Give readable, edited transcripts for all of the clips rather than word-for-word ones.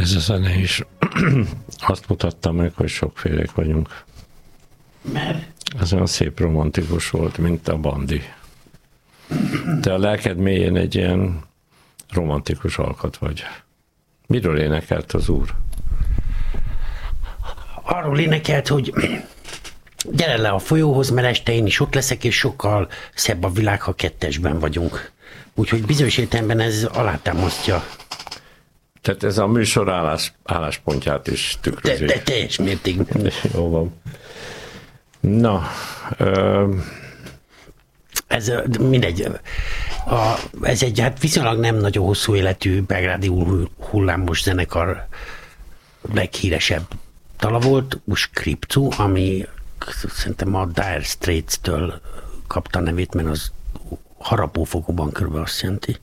Ez a zene is azt mutatta meg, hogy sokfélék vagyunk. Mert? Ez olyan szép romantikus volt, mint a Bandi. Te a lelked mélyén egy ilyen romantikus alkat vagy. Miről énekelt az úr? Arról énekelt, hogy gyere le a folyóhoz, mert este én is ott leszek, és sokkal szebb a világ, ha kettesben vagyunk. Úgyhogy bizonyos értelemben ez alátámasztja. Tehát ez a műsor álláspontját is tükrözi. De teljes mértékben. Jó van. Na, ez mindegy. Ez egy hát viszonylag nem nagyon hosszú életű belgrádi hullámos zenekar leghíresebb dala volt, Uskripcu, ami szerintem a Dire Straits-től kapta a nevét, mert az harapófogóban körülbelül azt jelenti.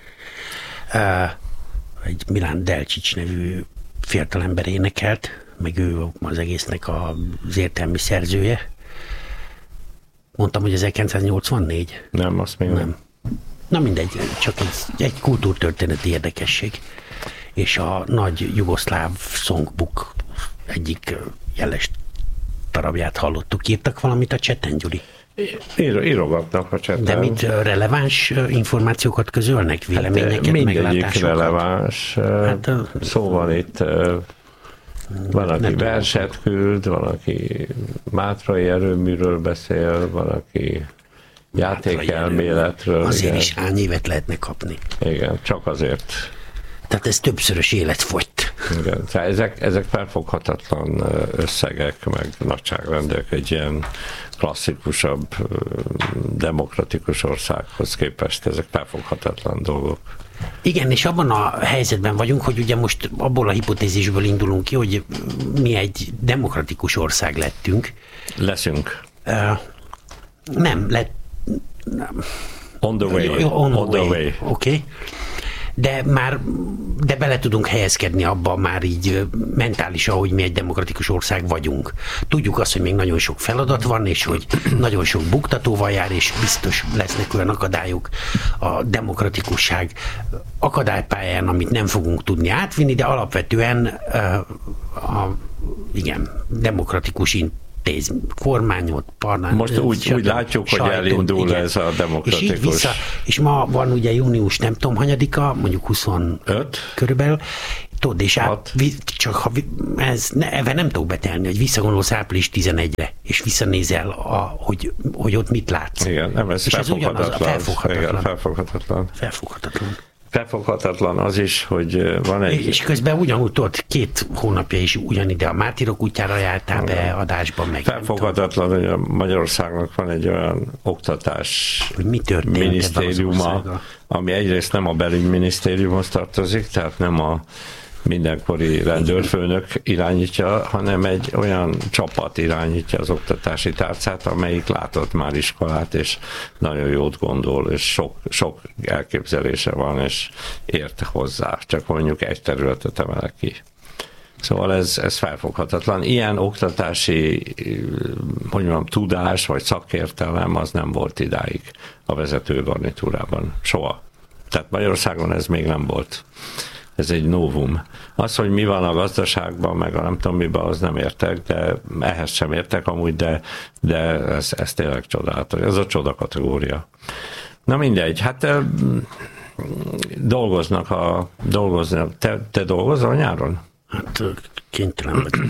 Egy Milán Delcsics nevű fiatalember énekelt, meg ő az egésznek az értelmi szerzője. Mondtam, hogy 1984? Nem, azt még nem. Na mindegy, csak egy kultúrtörténeti érdekesség. És a nagy jugoszláv songbook egyik jeles darabját hallottuk. Írtak valamit a chaten, Gyuri? Írogatnak a chaten. De mit releváns információkat közölnek, véleményeket, hát meglátásokat? Releváns. Hát, szóval itt valaki verset küld, valaki mátrai erőműről beszél, valaki játékelméletről. Azért igen. is ányévet lehetne kapni. Igen, csak azért. Tehát ez többszörös életfogyt. Igen, tehát ezek felfoghatatlan összegek, meg nagyságrendek egy ilyen klasszikusabb, demokratikus országhoz képest. Ezek felfoghatatlan dolgok. Igen, és abban a helyzetben vagyunk, hogy ugye most abból a hipotézisből indulunk ki, hogy mi egy demokratikus ország lettünk. Leszünk. Nem. On the way. On the way. Oké. De bele tudunk helyezkedni abba már így mentálisan, hogy mi egy demokratikus ország vagyunk. Tudjuk azt, hogy még nagyon sok feladat van, és hogy nagyon sok buktatóval jár, és biztos lesznek olyan akadályok a demokratikusság akadálypályán, amit nem fogunk tudni átvinni, de alapvetően igen, demokratikus kormányot, parlament. Most úgy látjuk, hogy elindul igen. Ez a demokratikus. És ma van ugye június nem tudom hanyadika, mondjuk 25 körülbelül, tudod, és csak ha ebben nem tudok betelni, hogy visszagondolsz április 11-re, és visszanézel, hogy ott mit látsz. Igen, nem, ez felfoghatatlan. Felfoghatatlan az is, hogy van egy... És közben ugyanúgy tudod, 2 hónapja is ugyanide a Mártírok útjára jártál be adásban meg. Felfoghatatlan, hogy a Magyarországnak van egy olyan oktatás hogy mi minisztériuma, ami egyrészt nem a belügyminisztériumhoz tartozik, tehát nem a mindenkori rendőrfőnök irányítja, hanem egy olyan csapat irányítja az oktatási tárcát, amelyik látott már iskolát, és nagyon jót gondol, és sok elképzelése van, és ért hozzá. Csak mondjuk egy területet emelek ki. Szóval ez felfoghatatlan. Ilyen oktatási, hogy mondjam, tudás vagy szakértelem az nem volt idáig a vezető garnitúrában. Soha. Tehát Magyarországon ez még nem volt. Ez egy novum. Az, hogy mi van a gazdaságban, meg a nem tudom miben, az nem értek, de ehhez sem értek amúgy, de ez tényleg csodálatos. Ez a csoda kategória. Na mindegy, hát dolgoznak. Te dolgozol nyáron? Hát kénytelen vagyok.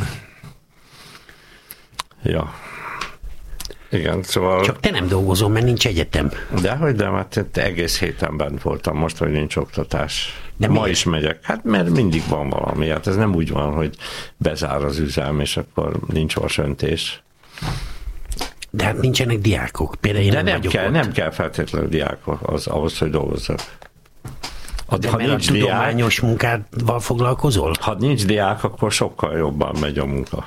Ja. Igen, szóval... Csak te nem dolgozol, mert nincs egyetem. Dehogy, de hát egész héten bent voltam most, hogy nincs oktatás. De ma is megyek. Hát mert mindig van valami. Hát ez nem úgy van, hogy bezár az üzem, és akkor nincs vasöntés. De hát nincsenek diákok. Például én nem kell feltétlenül diákok ahhoz, hogy dolgozzak. De mert a tudományos munkával foglalkozol? Ha nincs diák, akkor sokkal jobban megy a munka.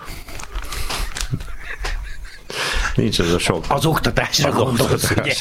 Nincs az a sok. Az oktatásra gondolsz, ugye?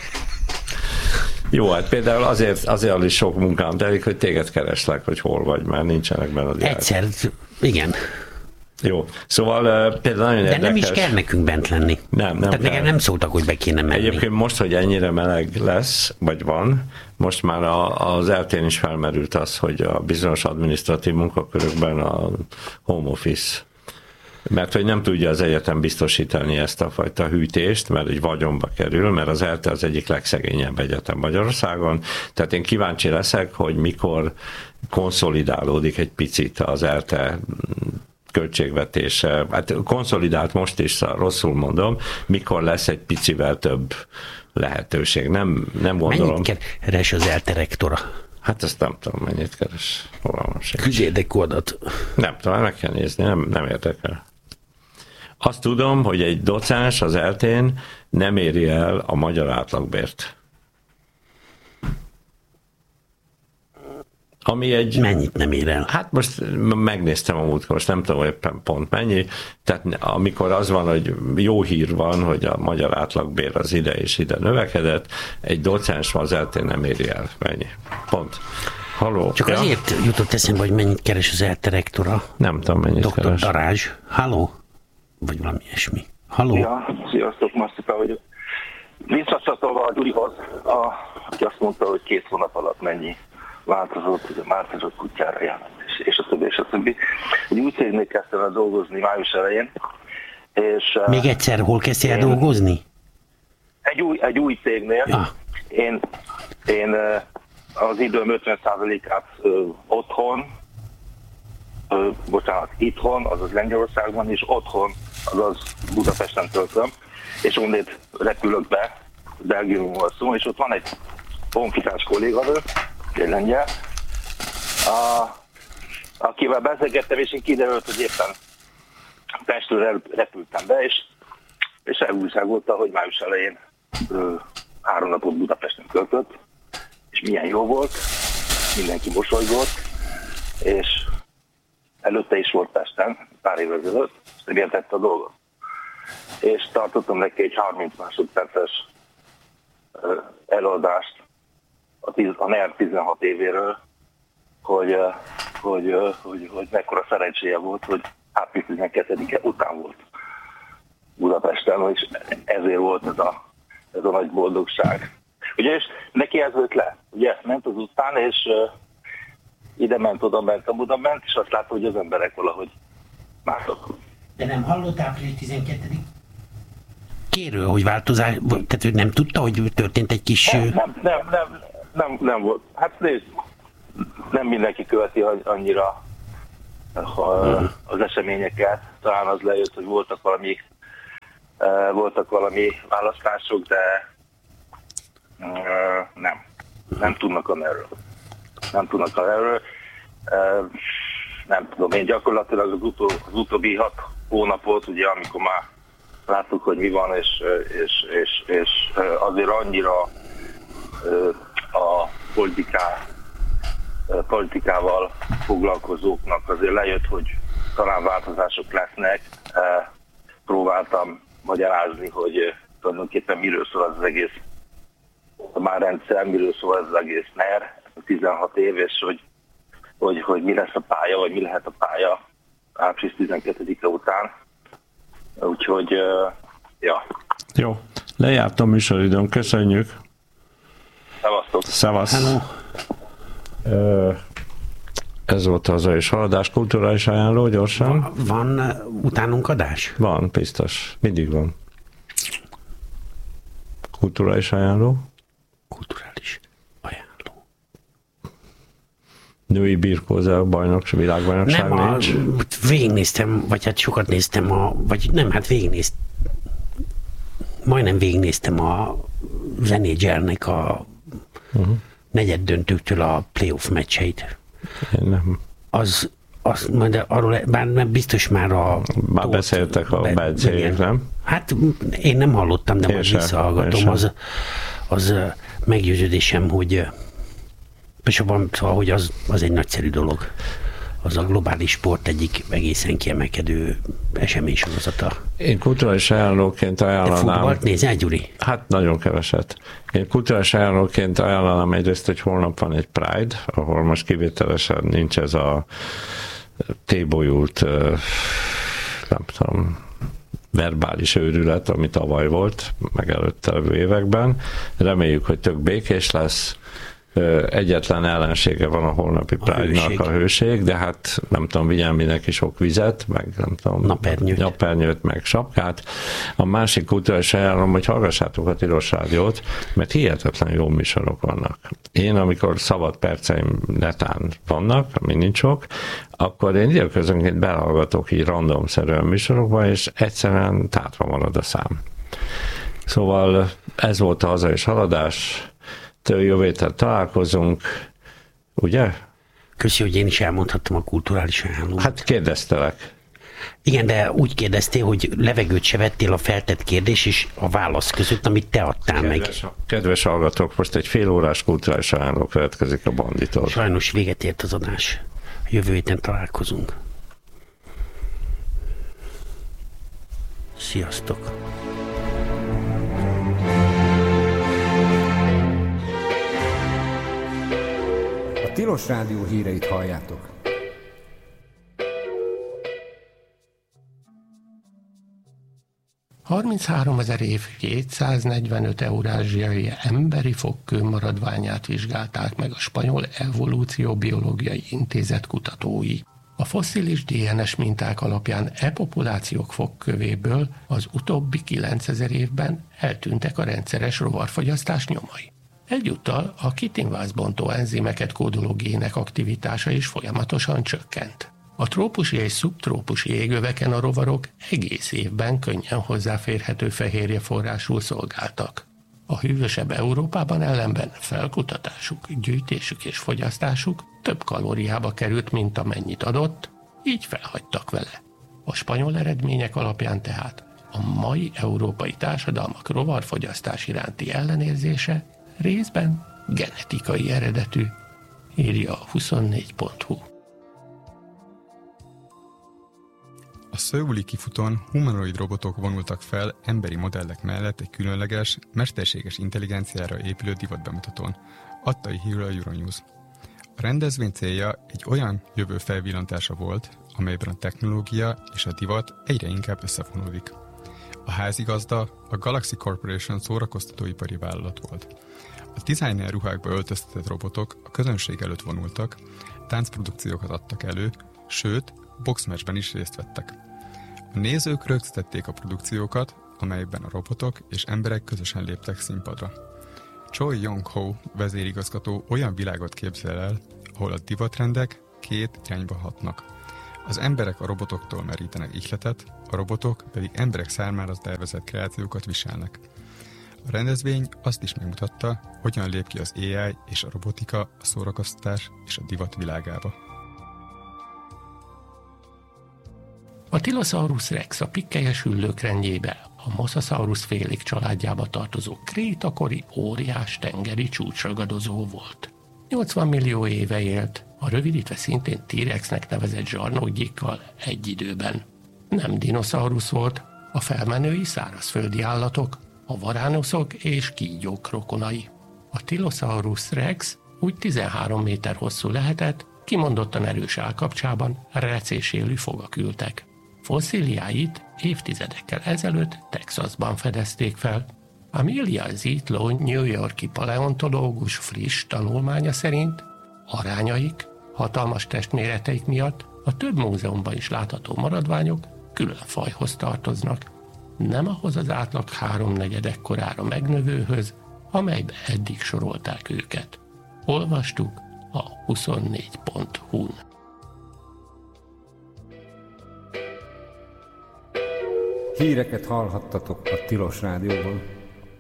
Jó, hát például azért is sok munkám telik, hogy téged kereslek, hogy hol vagy, mert nincsenek benne a diák. Egyszer, igen. Jó, szóval például nagyon érdekes. De nem is kell nekünk bent lenni. Nem Tehát nekem nem szóltak, hogy be kéne menni. Egyébként most, hogy ennyire meleg lesz, vagy van, most már az eltén is felmerült az, hogy a bizonyos adminisztratív munkakörökben a home office, mert hogy nem tudja az egyetem biztosítani ezt a fajta hűtést, mert egy vagyonba kerül, mert az ELTE az egyik legszegényebb egyetem Magyarországon. Tehát én kíváncsi leszek, hogy mikor konszolidálódik egy picit az ELTE költségvetése. Hát konszolidált most is, rosszul mondom, mikor lesz egy picivel több lehetőség. Nem gondolom. Mennyit keres az ELTE rektora? Hát ezt nem tudom, mennyit keres. Közérdekű. Nem tudom, meg kell nézni, nem érdekel. Azt tudom, hogy egy docens az ELTE-n nem éri el a magyar átlagbért. Ami egy... Mennyit nem ér el? Hát most megnéztem a múltkor, most nem tudom éppen pont mennyi, tehát amikor az van, hogy jó hír van, hogy a magyar átlagbér az ide és ide növekedett, egy docens az ELTE nem éri el. Mennyi? Pont. Halló? Csak azért jutott eszembe, hogy mennyit keres az ELTE rektora. Nem tudom, mennyit Dr. keres. Darázs. Halló? Vagy valami ilyesmi. Halló? Ja, sziasztok, Masszika vagyok. Visszacsatolva a Gyurihoz, aki azt mondta, hogy 2 hónap alatt mennyi változott, hogy a Mártozsott kutyára jelentés, és a többi, és a többi. Egy új cégnél kezdtem el dolgozni május elején, és... Még egyszer, hol kezdtél el dolgozni? Egy új cégnél. Ja. Én az időm 50%-át itthon, azaz Lengyelországban, és otthon, azaz Budapesten töltöm, és onnét repülök be, Belgiumból szó, és ott van egy honfitárs kolléganő, egy lengyel, akivel beszélgettem, és én kiderült, hogy éppen Pestről repültem be, és elújságolta, hogy május elején 3 napot Budapesten töltött, és milyen jó volt, mindenki mosolygott, és előtte is volt Pesten, pár évvel ezelőtt, és nem értette a dolgot. És tartottam neki egy 30 másodperces előadást a NER 16 évéről, hogy mekkora szerencséje volt, hogy április 12-e után volt Budapesten, és ezért volt ez a nagy boldogság. Ugye, és neki ez jött le, ugye, ment az után, és ide ment, oda ment, és azt látta, hogy az emberek valahogy mások. De nem hallott április 12 kéről, hogy változás, tehát ő nem tudta, hogy történt egy kis... Nem volt. Hát nézd, nem mindenki követi annyira az eseményeket. Talán az lejött, hogy voltak valami választások, de nem tudnak erről. Nem tudom, én gyakorlatilag az utóbbi 6 hónapot, ugye, amikor már láttuk, hogy mi van, és azért annyira a politikával foglalkozóknak azért lejött, hogy talán változások lesznek. Próbáltam magyarázni, hogy tulajdonképpen miről szól az egész már rendszer, miről szól ez az egész NER, 16 év, és hogy mi lesz a pálya, vagy mi lehet a pálya április 12-e után. Úgyhogy, ja. Jó, lejárt a műsoridőn, köszönjük. Szevasztok. Szevasz. Hello. Ez volt az és haladás, kulturális ajánló, gyorsan. Van utánunk adás? Van, biztos. Mindig van. Kulturális ajánló. Kulturális ajánló. Női birkózó világbajnokság nincs. Végignéztem, vagy hát sokat néztem majdnem végignéztem a Zenégyernek a negyed döntőktől a playoff meccseit. Én nem. Majd arról, bár biztos már Már beszéltek a becéljük, nem? Hát én nem hallottam, de most visszahallgatom. Az meggyőződésem, hogy az egy nagyszerű dolog. Az a globális sport egyik egészen kiemelkedő eseménysorozata. Én kulturális ajánlóként ajánlanám... Te futballt nézel, Gyuri? Hát nagyon keveset. Én kulturális ajánlóként ajánlanám egyrészt, hogy holnap van egy Pride, ahol most kivételesen nincs ez a tébolyult, nem tudom, verbális őrület, ami tavaly volt, meg előtte levő években. Reméljük, hogy tök békés lesz, egyetlen ellensége van a holnapi Pride-nak, a hőség, de hát nem tudom, vigyen mindenki sok vizet, meg nem tudom, napernyőt, meg sapkát. A másik kulturális ajánlom, hogy hallgassátok a Tilos Rádiót, mert hihetetlen jó műsorok vannak. Én, amikor szabad perceim netán vannak, ami nincs sok, akkor én időközönként belehallgatok így randomszerűen műsorokba, és egyszerűen tátva marad a szám. Szóval ez volt a haza és haladás. Jövő héten találkozunk, ugye? Köszi, hogy én is elmondhattam a kulturális ajánlót. Hát kérdeztelek. Igen, de úgy kérdeztél, hogy levegőt se vettél a feltett kérdés és a válasz között, amit te adtál meg. Kedves hallgatók, most egy fél órás kulturális ajánló következik a Banditól. Sajnos véget ért az adás. Jövő héten találkozunk. Sziasztok! A Tilos Rádió híreit halljátok. $33.745 eurázsiai emberi fogkő maradványát vizsgálták meg a Spanyol Evolúcióbiológiai Intézet kutatói. A fosszilis DNS minták alapján populációk fogkövéből az utóbbi 9000 évben eltűntek a rendszeres rovarfogyasztás nyomai. Egyúttal a kitinvászbontó enzimeket kódoló gének aktivitása is folyamatosan csökkent. A trópusi és szubtrópusi égöveken a rovarok egész évben könnyen hozzáférhető fehérje forrásul szolgáltak. A hűvösebb Európában ellenben felkutatásuk, gyűjtésük és fogyasztásuk több kalóriába került, mint amennyit adott, így felhagytak vele. A spanyol eredmények alapján tehát a mai európai társadalmak rovarfogyasztás iránti ellenérzése részben genetikai eredetű, írja a 24.hu. A szöuli kifutón humanoid robotok vonultak fel emberi modellek mellett egy különleges, mesterséges intelligenciára épülő divatbemutatón, adta hírül a Euronews. A rendezvény célja egy olyan jövő felvillantása volt, amelyben a technológia és a divat egyre inkább összefonódik. A házigazda a Galaxy Corporation szórakoztatóipari vállalat volt. A designer ruhákba öltöztetett robotok a közönség előtt vonultak, táncprodukciókat adtak elő, sőt, boxmatchben is részt vettek. A nézők rögzítették a produkciókat, amelyben a robotok és emberek közösen léptek színpadra. Choi Yong-ho vezérigazgató olyan világot képzel el, ahol a divatrendek két irányba hatnak. Az emberek a robotoktól merítenek ihletet, a robotok pedig emberek számára tervezett kreációkat viselnek. A rendezvény azt is megmutatta, hogyan lép ki az AI és a robotika a szórakoztatás és a divat világába. A Tylosaurus rex a pikkelyes hüllők rendjébe, a Mosasaurus félék családjába tartozó krétakori óriás tengeri csúcsragadozó volt. 80 millió éve élt, a rövidítve szintén T-rexnek nevezett zsarnokgyikkal egy időben. Nem dinoszaurusz volt, a felmenői szárazföldi állatok, a varánoszok és kígyók rokonai. A Tylosaurus rex úgy 13 méter hosszú lehetett, kimondottan erős állkapcsában recésélű fogak ültek. Fosszíliáit évtizedekkel ezelőtt Texasban fedezték fel. Amelia Zietlow New York-i paleontológus friss tanulmánya szerint arányaik, hatalmas testméreteik miatt a több múzeumban is látható maradványok külön fajhoz tartoznak, nem ahhoz az átlag 3/4 ekkorára megnövőhöz, amelybe eddig sorolták őket. Olvastuk a 24.hu-n. Híreket hallhattatok a Tilos Rádióban.